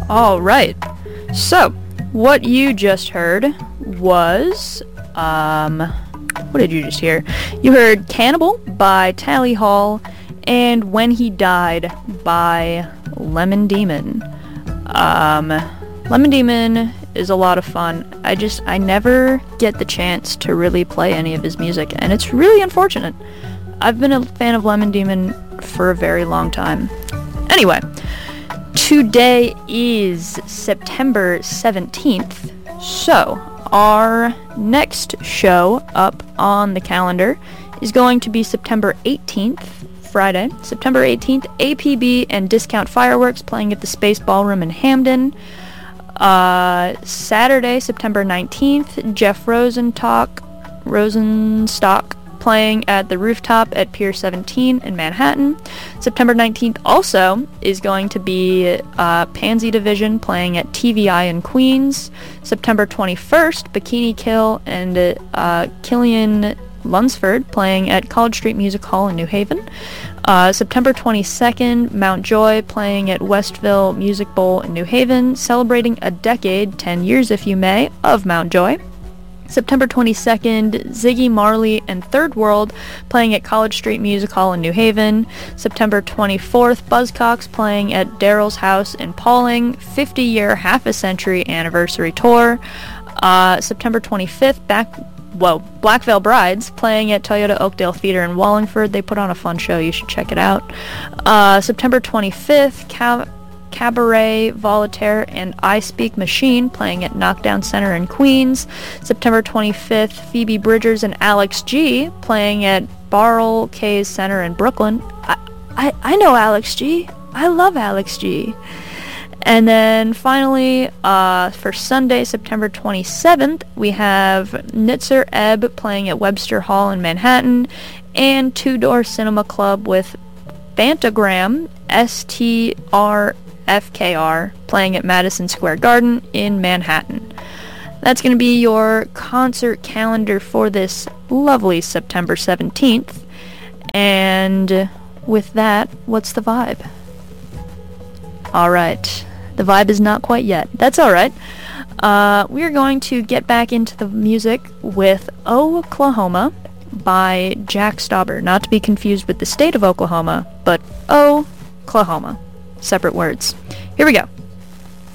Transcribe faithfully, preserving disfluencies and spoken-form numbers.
Alright. So, what you just heard was, um, what did you just hear? You heard Cannibal by Tally Hall and When He Died by Lemon Demon. Um, Lemon Demon is a lot of fun. I just, I never get the chance to really play any of his music, and it's really unfortunate. I've been a fan of Lemon Demon for a very long time. Anyway, today is September seventeenth, so our next show up on the calendar is going to be September eighteenth, Friday. September eighteenth, A P B and Discount Fireworks playing at the Space Ballroom in Hamden. Uh, Saturday, September nineteenth, Jeff Rosenstock, Rosenstock playing at the Rooftop at Pier seventeen in Manhattan. September nineteenth also is going to be uh, Pansy Division playing at T V I in Queens. September twenty-first, Bikini Kill and uh, Killian Lunsford playing at College Street Music Hall in New Haven. Uh, September twenty-second, Mount Joy playing at Westville Music Bowl in New Haven, celebrating a decade, ten years if you may, of Mount Joy. September twenty-second, Ziggy Marley and Third World playing at College Street Music Hall in New Haven. September twenty-fourth, Buzzcocks playing at Daryl's House in Pauling, fifty-year, half-a-century anniversary tour. Uh, September twenty-fifth, back... Whoa, Black Veil Brides playing at Toyota Oakdale Theater in Wallingford. They put on a fun show. You should check it out. Uh, September twenty-fifth, Cab- Cabaret Voltaire and I Speak Machine playing at Knockdown Center in Queens. September twenty-fifth, Phoebe Bridgers and Alex G playing at Barrel K's Center in Brooklyn. I, I, I know Alex G. I love Alex G. And then finally, uh, for Sunday, September twenty-seventh, we have Nitzer Ebb playing at Webster Hall in Manhattan, and Two Door Cinema Club with Bantagram, S T R F K R, playing at Madison Square Garden in Manhattan. That's going to be your concert calendar for this lovely September seventeenth. And with that, what's the vibe? Alright. The vibe is not quite yet. That's alright. Uh, we are going to get back into the music with Oklahoma by Jack Stauber. Not to be confused with the state of Oklahoma, but Oklahoma. Separate words. Here we go.